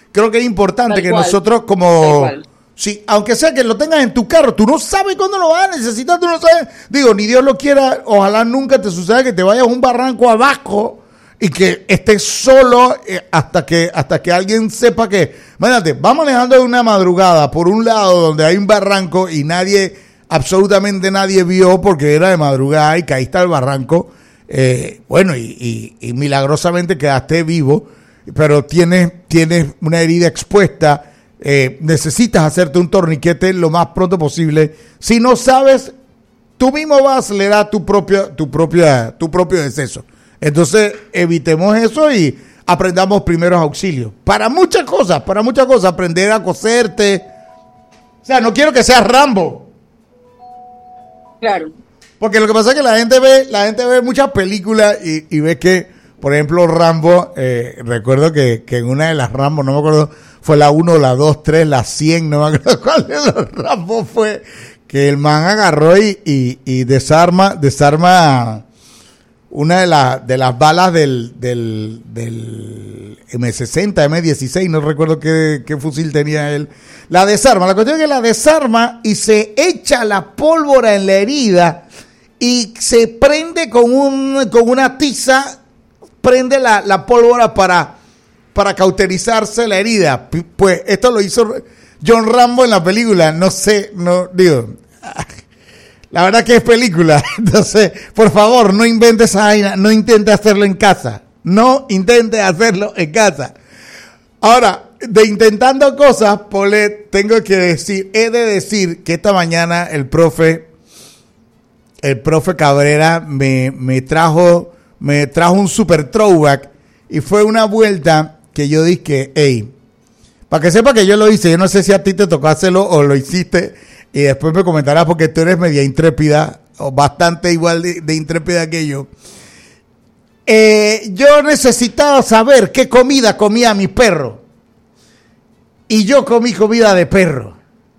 creo que es importante Tal que cual. nosotros Tal como... cual. Sí, aunque sea que lo tengas en tu carro, tú no sabes cuándo lo vas a necesitar, tú no sabes. Digo, ni Dios lo quiera, ojalá nunca te suceda que te vayas a un barranco abajo y que estés solo hasta que alguien sepa que... Imagínate, vas manejando de una madrugada por un lado donde hay un barranco y absolutamente nadie vio porque era de madrugada y caíste al barranco. Bueno, y milagrosamente quedaste vivo, pero tienes una herida expuesta. Necesitas hacerte un torniquete lo más pronto posible. Si no sabes, tú mismo vas a acelerar tu propio deceso. Entonces, evitemos eso y aprendamos primeros auxilios. Para muchas cosas, aprender a coserte. O sea, no quiero que seas Rambo. Claro. Porque lo que pasa es que la gente ve muchas películas y ve que, por ejemplo, Rambo, recuerdo que en una de las Rambo, no me acuerdo, fue la 1, la 2, 3, la 100, no me acuerdo cuál de los Rambo fue, que el man agarró y desarma una de las balas del M60, M16, no recuerdo qué fusil tenía él. La desarma, la cuestión es que la desarma y se echa la pólvora en la herida y se prende con una tiza, prende la pólvora para cauterizarse la herida. Pues esto lo hizo John Rambo en la película, no sé, no digo... La verdad que es película. Entonces, por favor, no inventes esa vaina. No intente hacerlo en casa. No intente hacerlo en casa. Ahora, de intentando cosas, Paulette, he de decir que esta mañana el profe Cabrera me trajo un super throwback y fue una vuelta que yo dije, hey, para que sepa que yo lo hice, yo no sé si a ti te tocó hacerlo o lo hiciste. Y después me comentarás porque tú eres media intrépida, o bastante igual de intrépida que yo. Yo necesitaba saber qué comida comía mi perro. Y yo comí comida de perro.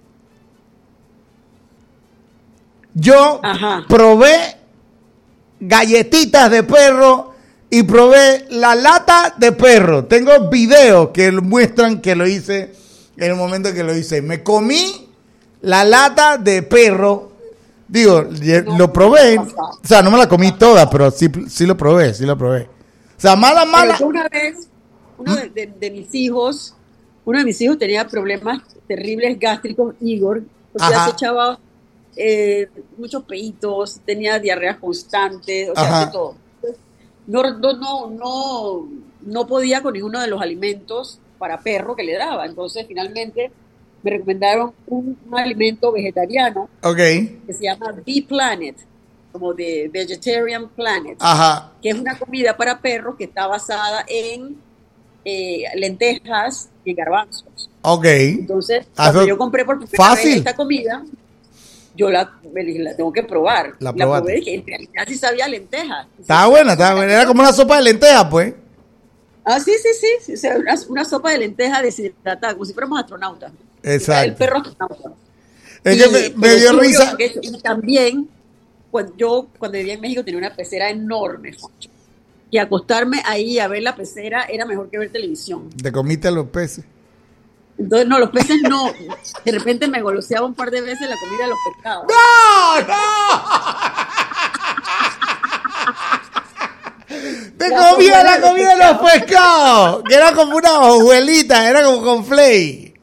Yo probé galletitas de perro y probé la lata de perro. Tengo videos que muestran que lo hice en el momento que lo hice. Me comí la lata de perro, digo, lo probé, o sea, no me la comí toda, pero sí lo probé. O sea, mala. Pero una vez, uno de mis hijos tenía problemas terribles gástricos, Igor, o sea, se echaba muchos peitos, tenía diarrea constante, o sea, de todo. No podía con ninguno de los alimentos para perro que le daba, entonces finalmente me recomendaron un alimento vegetariano que se llama B-Planet, como de Vegetarian Planet, que es una comida para perros que está basada en lentejas y garbanzos. Entonces, cuando yo compré por primera vez esta comida, me dije, la tengo que probar. La probé y en realidad sí sabía lentejas. Estaba buena. Era como una sopa de lentejas, pues. Sí. O sea, una sopa de lentejas deshidratada, como si fuéramos astronautas. Exacto. El perro astronauta. Es que me dio risa. Y también, cuando vivía en México tenía una pecera enorme, Foncho. Y acostarme ahí a ver la pecera era mejor que ver televisión. ¿Te comiste a los peces? Entonces, no, los peces no. De repente me goloseaba un par de veces la comida de los pescados. ¡No! Te comía la comida de los pescados, que era como una hojuelita, era como con flay.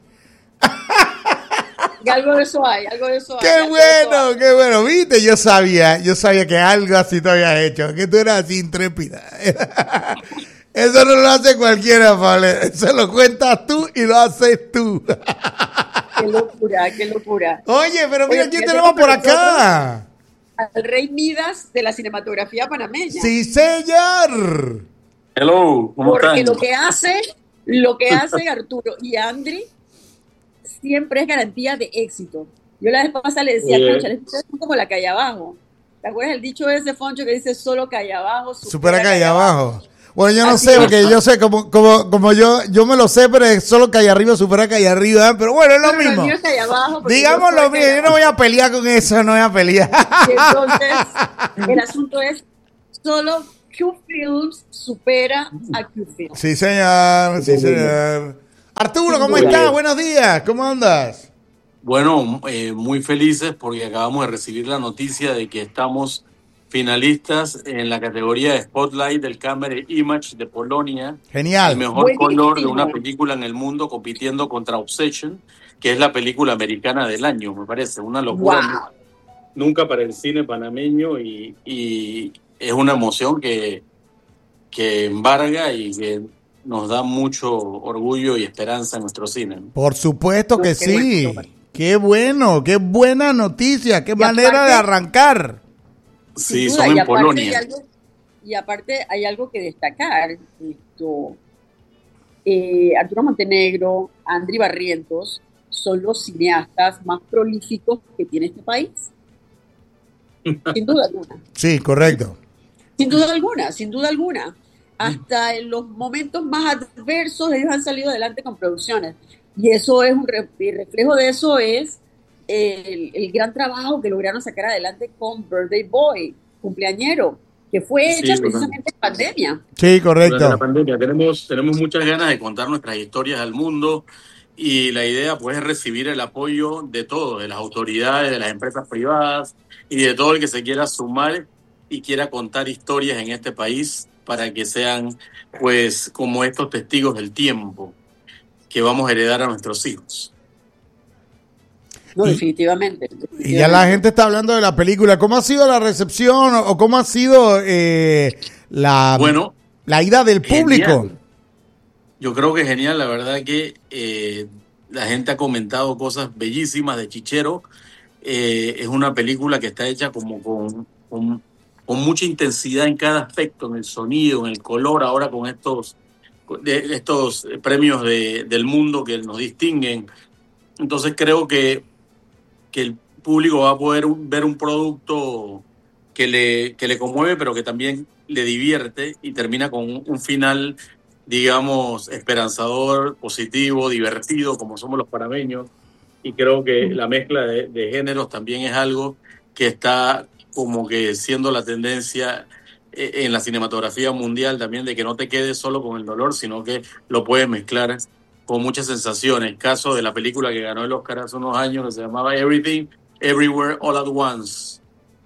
Y algo de eso hay. Qué bueno, viste, yo sabía que algo así te habías hecho, que tú eras así intrépida. Eso no lo hace cualquiera, Pablo, eso lo cuentas tú y lo haces tú. Qué locura. Oye, pero mira, ¿quién tenemos por acá? Al rey Midas de la cinematografía panameña. Sí, señor. Hello, ¿cómo están? Porque lo que hace Arturo y Andri siempre es garantía de éxito. Yo la vez pasada le decía, ustedes son como la calle abajo. ¿Te acuerdas el dicho ese, Foncho, que dice solo calle abajo supera calle abajo? Bueno, yo no sé, porque yo sé, como yo me lo sé, pero es solo calle arriba supera calle arriba, pero bueno, es lo mismo. El calle abajo, digamos lo mismo, yo no voy a pelear con eso, no voy a pelear. Y entonces, el asunto es, solo Q-Films supera a Q-Films. Sí, señor. Arturo, ¿cómo estás? Buenos días, ¿cómo andas? Bueno, muy felices porque acabamos de recibir la noticia de que estamos finalistas en la categoría de Spotlight del Camera Image de Polonia. Genial. El mejor color de una película en el mundo, compitiendo contra Obsession, que es la película americana del año, me parece. Una locura. Wow. Nunca para el cine panameño y es una emoción que embarga y que nos da mucho orgullo y esperanza en nuestro cine. Por supuesto que sí. Qué bueno, qué buena noticia, qué manera de arrancar. Sí, son en Polonia. Y aparte hay algo que destacar. Arturo Montenegro, André Barrientos son los cineastas más prolíficos que tiene este país. Sin duda alguna. Sí, correcto. Sin duda alguna, sin duda alguna. Hasta en los momentos más adversos ellos han salido adelante con producciones. Y eso es el reflejo de eso es el gran trabajo que lograron sacar adelante con Birthday Boy, Cumpleañero, que fue hecha precisamente en pandemia. Sí, correcto. Durante la pandemia tenemos muchas ganas de contar nuestras historias al mundo y la idea pues es recibir el apoyo de todos, de las autoridades, de las empresas privadas y de todo el que se quiera sumar y quiera contar historias en este país para que sean pues como estos testigos del tiempo que vamos a heredar a nuestros hijos. No, definitivamente. Y ya la gente está hablando de la película. ¿Cómo ha sido la recepción o cómo ha sido la ida del público? Genial. Yo creo que es genial, la verdad que la gente ha comentado cosas bellísimas de Chichero. Es una película que está hecha como con mucha intensidad en cada aspecto, en el sonido, en el color, ahora con estos premios del mundo que nos distinguen. Entonces creo que el público va a poder ver un producto que le conmueve, pero que también le divierte y termina con un final, digamos, esperanzador, positivo, divertido, como somos los panameños. Y creo que la mezcla de géneros también es algo que está como que siendo la tendencia en la cinematografía mundial también, de que no te quedes solo con el dolor, sino que lo puedes mezclar con muchas sensaciones. caso de la película que ganó el Oscar hace unos años, que se llamaba Everything, Everywhere, All at Once.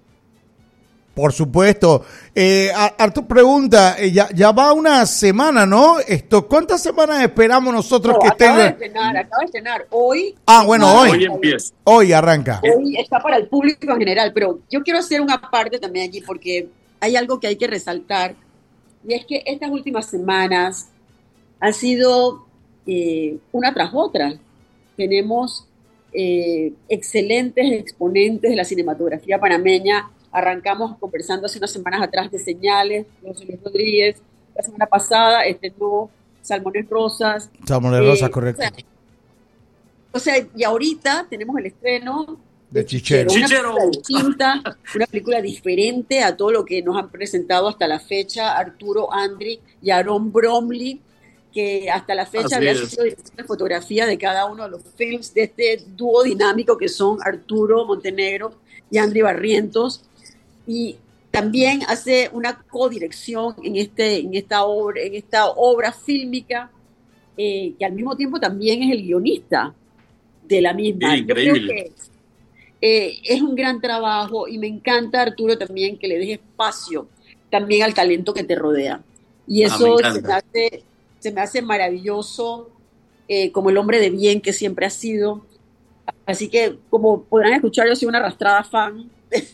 Por supuesto. Arturo pregunta, ya va una semana, ¿no? ¿Cuántas semanas esperamos nosotros que estén? Acaba de estrenar hoy. Hoy empieza. Hoy arranca. Hoy está para el público en general, pero yo quiero hacer una parte también aquí porque hay algo que hay que resaltar, y es que estas últimas semanas han sido una tras otra. Tenemos excelentes exponentes de la cinematografía panameña. Arrancamos conversando hace unas semanas atrás de Señales, José Luis Rodríguez. La semana pasada estrenó Salmones Rosas. Salmones Rosas, correcto. O sea, y ahorita tenemos el estreno de Chichero. Una película distinta, una película diferente a todo lo que nos han presentado hasta la fecha Arturo Andri y Aaron Bromley, que hasta la fecha había sido dirección de fotografía de cada uno de los films de este dúo dinámico que son Arturo Montenegro y André Barrientos. Y también hace una codirección en esta obra fílmica, que al mismo tiempo también es el guionista de la misma. Increíble. Yo creo que es un gran trabajo y me encanta, Arturo, también que le deje espacio también al talento que te rodea. Y eso se me hace maravilloso, como el hombre de bien que siempre ha sido. Así que, como podrán escuchar, yo soy una arrastrada fan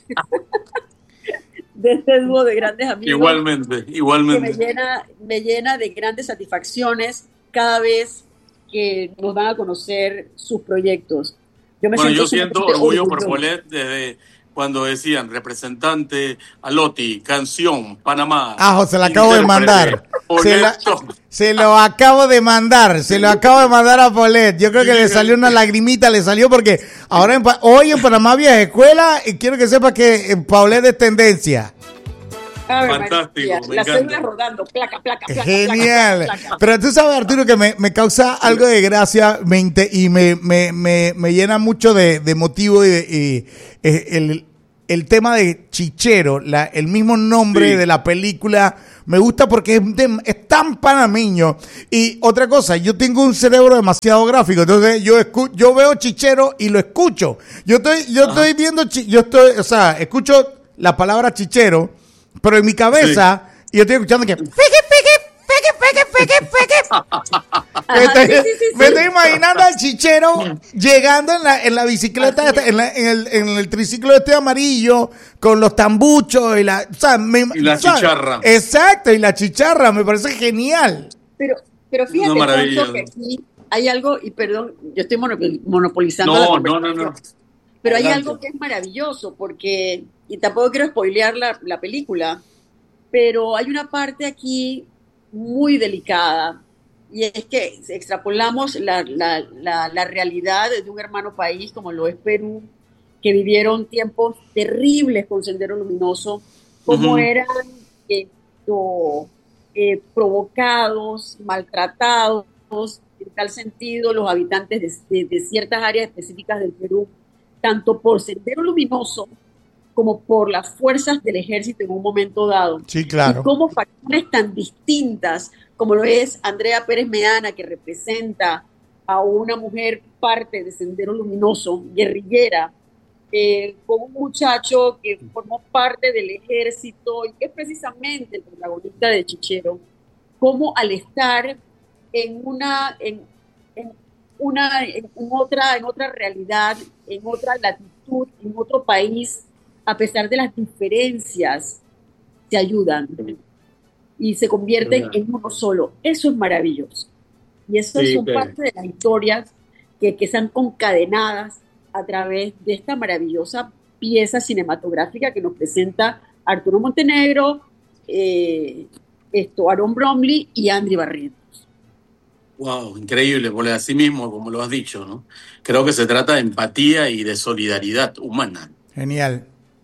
de este dúo de grandes amigos. Igualmente. Que me llena de grandes satisfacciones cada vez que nos van a conocer sus proyectos. Yo siento orgullo por Paulette desde cuando decían representante, Alotti, canción, Panamá. Se la acabo de mandar. Se lo acabo de mandar a Paulette. Yo creo que le salió una lagrimita, porque ahora hoy en Panamá Vieja Escuela, y quiero que sepa que Paulette es tendencia. Fantástico, la cédula rodando, placa. Genial. Placa. Pero tú sabes, Arturo, que me causa algo de gracia y me llena mucho de motivo y el tema de Chichero, el mismo nombre de la película me gusta porque es tan panameño. Y otra cosa, yo tengo un cerebro demasiado gráfico, entonces yo veo chichero y lo escucho. Yo estoy viendo, escucho la palabra chichero, pero en mi cabeza, y yo estoy escuchando que... Me estoy imaginando al chichero llegando en la bicicleta, en el triciclo amarillo, con los tambuchos y la chicharra. Exacto, y la chicharra, me parece genial. Pero fíjate, Poncho, que aquí hay algo, y perdón, yo estoy monopolizando la conversación. No. Pero hay algo que es maravilloso, porque, y tampoco quiero spoilear la película, pero hay una parte aquí muy delicada, y es que extrapolamos la realidad de un hermano país como lo es Perú, que vivieron tiempos terribles con Sendero Luminoso, como eran provocados, maltratados, en tal sentido los habitantes de ciertas áreas específicas del Perú, tanto por Sendero Luminoso como por las fuerzas del ejército en un momento dado. Sí, claro. Y como facciones tan distintas, como lo es Andrea Pérez Meana, que representa a una mujer parte de Sendero Luminoso, guerrillera, con un muchacho que formó parte del ejército y que es precisamente el protagonista de Chichero, como al estar en otra realidad, en otra latitud, en otro país, a pesar de las diferencias, se ayudan y se convierten en uno solo. Eso es maravilloso. Y eso son parte de las historias que están concadenadas a través de esta maravillosa pieza cinematográfica que nos presenta Arturo Montenegro, Aaron Bromley y Andry Barrientos. Wow, increíble, porque así mismo, como lo has dicho, ¿no? Creo que se trata de empatía y de solidaridad humana. Genial.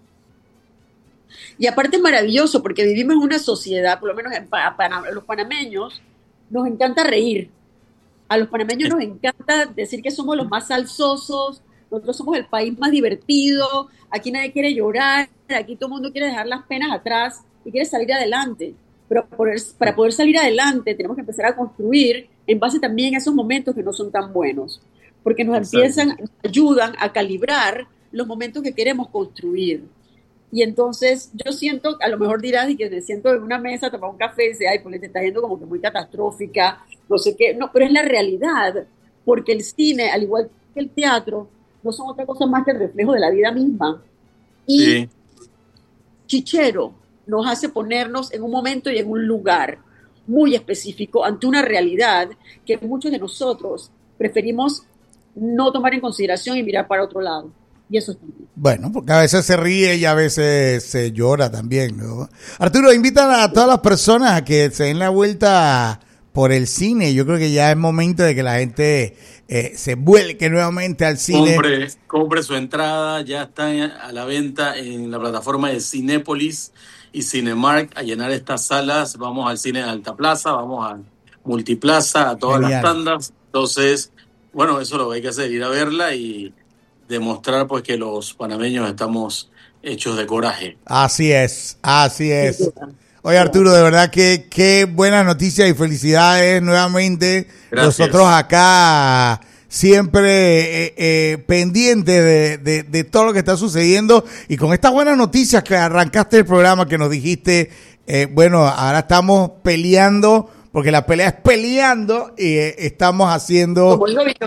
Y aparte es maravilloso porque vivimos en una sociedad, por lo menos a los panameños, nos encanta reír. A los panameños nos encanta decir que somos los más salsosos, nosotros somos el país más divertido, aquí nadie quiere llorar, aquí todo el mundo quiere dejar las penas atrás y quiere salir adelante. Pero para poder salir adelante tenemos que empezar a construir en base también a esos momentos que no son tan buenos, porque nos ayudan a calibrar los momentos que queremos construir. Y entonces yo siento, a lo mejor dirás, y que me siento en una mesa a tomar un café y dice, ay, pues te está yendo como que muy catastrófica, no sé qué. No, pero es la realidad, porque el cine, al igual que el teatro, no son otra cosa más que el reflejo de la vida misma. Y Chichero nos hace ponernos en un momento y en un lugar muy específico ante una realidad que muchos de nosotros preferimos no tomar en consideración y mirar para otro lado. Y eso es también. Bueno, porque a veces se ríe y a veces se llora también, ¿no? Arturo, invitan a todas las personas a que se den la vuelta por el cine. Yo creo que ya es momento de que la gente se vuelque nuevamente al cine. Compre su entrada, ya está a la venta en la plataforma de Cinépolis y Cinemark a llenar estas salas. Vamos al cine de Alta Plaza, vamos a Multiplaza, a todas las tandas. Entonces, bueno, eso lo que hay que hacer, ir a verla y demostrar pues que los panameños estamos hechos de coraje. Así es. Oye, Arturo, de verdad que qué buenas noticias y felicidades nuevamente. Gracias. Nosotros acá siempre pendientes de todo lo que está sucediendo y con estas buenas noticias que arrancaste el programa, que nos dijiste, bueno, ahora estamos peleando, porque la pelea es peleando y estamos haciendo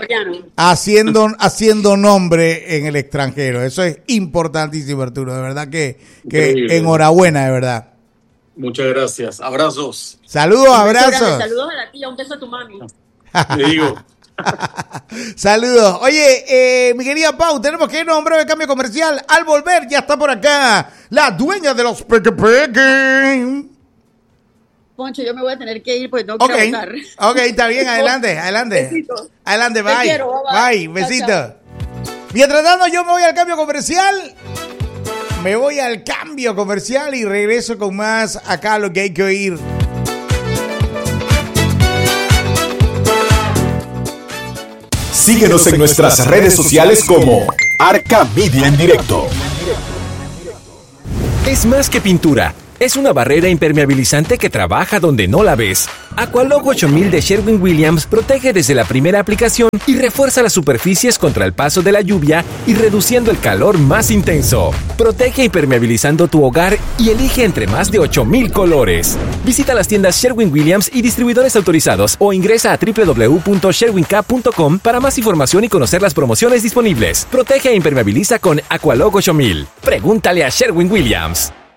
nombre en el extranjero. Eso es importantísimo, Arturo. De verdad que enhorabuena, de verdad. Muchas gracias. Abrazos. Saludos, abrazos. Saludos a la tía, un beso a tu mami. Te digo. Saludos. Oye, mi querida Pau, tenemos que irnos a un breve cambio comercial. Al volver ya está por acá la dueña de los peque. Poncho, yo me voy a tener que ir porque tengo que trabajar. Ok, está bien, adelante. Besitos. Adelante, bye. Te quiero, bye, besito. Chao. Mientras tanto, yo me voy al cambio comercial. Y regreso con más acá lo que hay que oír. Síguenos en nuestras redes sociales como Arca Media en Directo. Es más que pintura, Es una barrera impermeabilizante que trabaja donde no la ves. Aqualog 8000 de Sherwin-Williams protege desde la primera aplicación y refuerza las superficies contra el paso de la lluvia y reduciendo el calor más intenso. Protege impermeabilizando tu hogar y elige entre más de 8000 colores. Visita las tiendas Sherwin-Williams y distribuidores autorizados o ingresa a www.sherwink.com para más información y conocer las promociones disponibles. Protege e impermeabiliza con Aqualog 8000. Pregúntale a Sherwin-Williams.